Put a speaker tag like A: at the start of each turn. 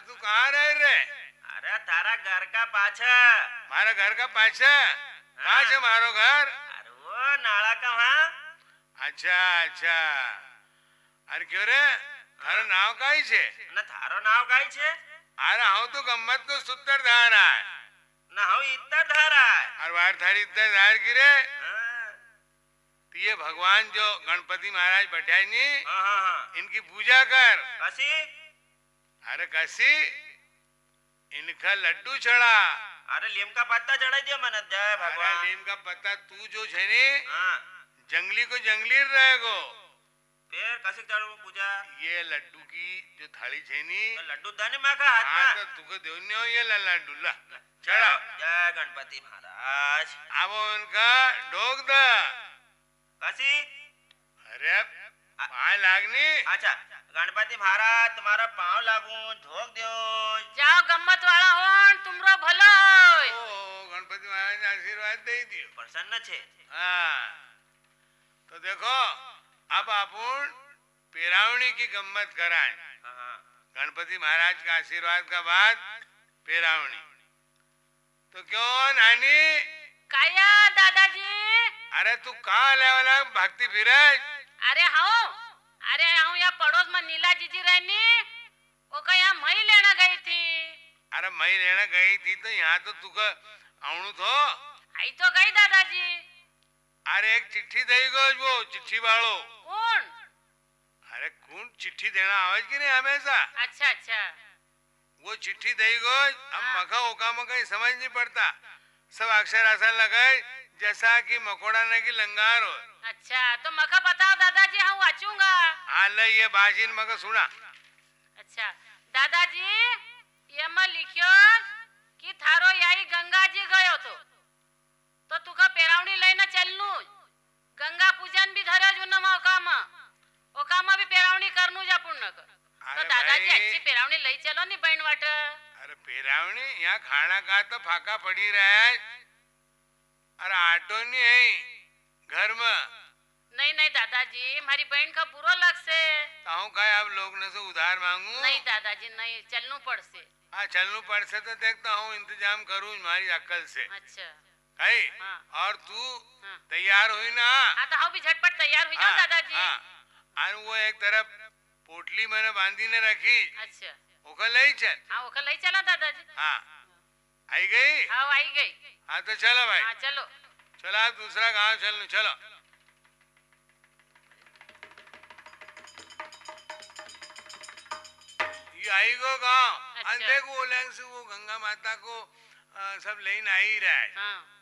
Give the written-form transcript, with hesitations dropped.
A: तू कहाँ रह रे?
B: अरे थारा घर का पाछा।
A: मारा घर का पाछा? कहाँ है मारो घर?
B: अरे वो नाला का वहाँ।
A: अच्छा अच्छा। अरे क्यों रे? थारो नाव काई छे?
B: न थारो नाव काई छे?
A: अरे हाउ तो गम्मत को सूत्र धारा है।
B: न हाउ इतना धारा है।
A: और वार थारी इतना धार की रे? ये भगवान जो गणपति महाराज बैठाए नी, इनकी पूजा कर।
B: कसी?
A: अरे कसी? इनका लड्डू चढ़ा।
B: अरे लीम का पत्ता चढ़ा दिया मन जय भगवान।
A: अरे लीम का पत्ता तू जो छे नी,
B: हाँ।
A: जंगली को जंगली रहेगो।
B: फिर कसी चढ़ू पूजा?
A: ये लड्डू की जो थाली छे नी,
B: तो लड्डू दाने माँ का हाथ में।
A: हाँ तो तुको देवनी हो ये लड्डू ला चढ़ा।
B: जय गणपति महाराज।
A: अब उनका डोग द।
B: कसी?
A: अरे पाँव लागनी।
B: अच्छा गणपति महाराज तुम्हारा पाँव लागू धोक दो।
C: जाओ गम्मत वाला हो तुमरो भलो होय।
A: ओ गणपति महाराज ने आशीर्वाद दे दियो।
B: प्रसन्न छे।
A: हाँ तो देखो अब अपन पेरावनी की गम्मत कराएं। गणपति महाराज का आशीर्वाद का बाद पेरावनी। तो क्यों नानी?
C: काया दादाजी?
A: अरे तू कहाँ ले वाला भक्ति फिरे?
C: अरे हूँ यहाँ पड़ोस में नीला जीजी रहनी, वो का यहाँ मई लेना गई थी।
A: अरे मई लेना गई थी तो यहाँ तो तुका आउनु थो।
C: आई तो गई दादाजी।
A: अरे एक चिट्ठी दई गो वो चिट्ठी वालो।
C: कौन?
A: अरे कौन चिट्ठी देना आवाज की नहीं हमेशा।
C: अच्छा अच्छा।
A: वो चिट्ठी दई गो। अब मखा ओका मखा समझ नहीं पड़ता। सब अक्षर ऐसा लगाए जैसा कि मकोड़ा ने की लंगार हो।
C: अच्छा तो मखा बताओ दादाजी, हाँ वाचूंगा।
A: आले ये बाजिन मखा सुना।
C: अच्छा दादाजी ये में लिखियो कि थारो याई गंगा जी गयो तो तुका पेरावनी लईने चलनू। गंगा पूजन भी धरे जो नमा ओकामा भी पेरावनी करनू जा पुण्य कर। तो दादाजी अच्छी पेरावनी लई चलो नी बहन वाट।
A: अरे पेरावनी यहाँ खाना का तो फाका पड़ी रहा है। अरे आटो नहीं है घर में।
C: नहीं दादाजी हमारी बहन का बुरा लग से।
A: ताऊ का अब लोग ने से उधार मांगू?
C: नहीं दादाजी नहीं, चलनू पड़ से।
A: हाँ चलनू पड़ से तो देखता हूँ इंतजाम करूँ तुम्हारी अक्ल से।
C: अच्छा
A: है
C: हाँ।
A: और तू तैयार हुई ना?
C: हाँ तो हाँ भी झटपट तैयार हुई जाओ दादाजी।
A: और वो एक तरफ पोटली मैंने बांधी ने रखी।
C: अच्छा
A: ओका ले चल।
C: हाँ ओका ले चला दादाजी।
A: हाँ आई गई?
C: हाँ आई गई।
A: हाँ तो चलो भाई।
C: हाँ चलो
A: चलो आप दूसरा गांव चलो। चलो ये आई गो गांव।
C: अच्छा।
A: देखो वो गंगा माता को सब लेने आ ही रहा है।
C: हाँ